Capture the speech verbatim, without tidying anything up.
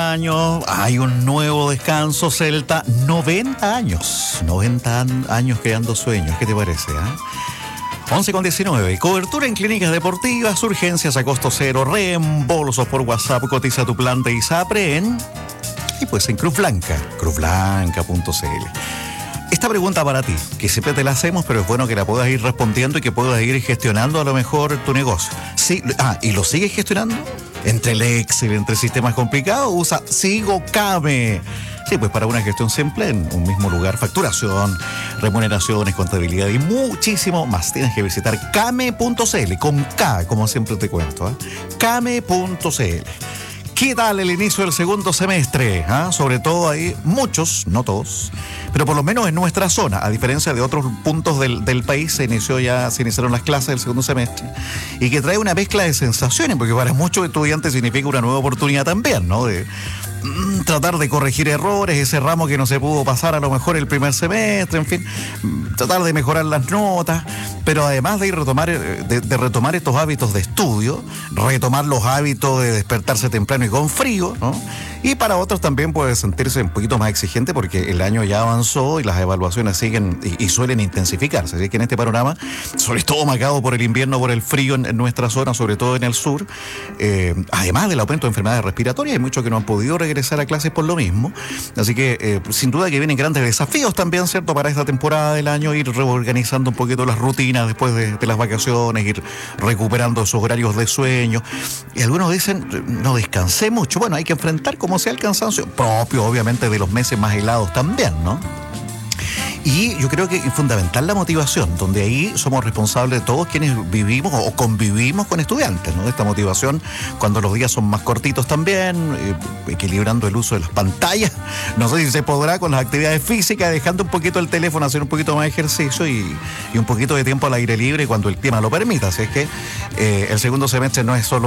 año, hay un nuevo descanso celta, noventa años, noventa años creando sueños, ¿qué te parece? Eh? once con diecinueve, cobertura en clínicas deportivas, urgencias a costo cero, reembolsos por WhatsApp, cotiza tu plan de ISAPRE en, y pues en Cruz Blanca, cruz blanca punto c l. Esta pregunta para ti, que siempre te la hacemos, pero es bueno que la puedas ir respondiendo y que puedas ir gestionando a lo mejor tu negocio. Sí, ah, ¿y lo sigues gestionando? Entre el Excel, entre sistemas complicados, usa SigoCame. Sí, pues para una gestión simple en un mismo lugar, facturación, remuneraciones, contabilidad y muchísimo más. Tienes que visitar came punto c l, con K, como siempre te cuento, ¿eh? came punto c l. ¿Qué tal el inicio del segundo semestre? ¿Ah? Sobre todo ahí, muchos, no todos, pero por lo menos en nuestra zona, a diferencia de otros puntos del, del país, se inició ya, se iniciaron las clases del segundo semestre, y que trae una mezcla de sensaciones, porque para muchos estudiantes significa una nueva oportunidad también, ¿no? De mm, tratar de corregir errores, ese ramo que no se pudo pasar a lo mejor el primer semestre, en fin, mm, tratar de mejorar las notas, pero además de ir retomar, de, de retomar estos hábitos de estudio, retomar los hábitos de despertarse temprano y con frío, ¿no? Y para otros también puede sentirse un poquito más exigente porque el año ya avanzó y las evaluaciones siguen y, y suelen intensificarse. Así que en este panorama, sobre todo marcado por el invierno, por el frío en, en nuestra zona, sobre todo en el sur, eh, además del aumento de enfermedades respiratorias, hay muchos que no han podido regresar a clases por lo mismo. Así que eh, sin duda que vienen grandes desafíos también, ¿cierto?, para esta temporada del año, ir reorganizando un poquito las rutinas después de, de las vacaciones, ir recuperando esos horarios de sueño. Y algunos dicen, no descansé mucho. Bueno, hay que enfrentar como sea el cansancio propio, obviamente, de los meses más helados también, ¿no? Y yo creo que es fundamental la motivación, donde ahí somos responsables de todos quienes vivimos o convivimos con estudiantes, ¿no? Esta motivación cuando los días son más cortitos también, eh, equilibrando el uso de las pantallas. No sé si se podrá con las actividades físicas, dejando un poquito el teléfono, hacer un poquito más de ejercicio y, y un poquito de tiempo al aire libre cuando el clima lo permita. Así es que eh, el segundo semestre no es solo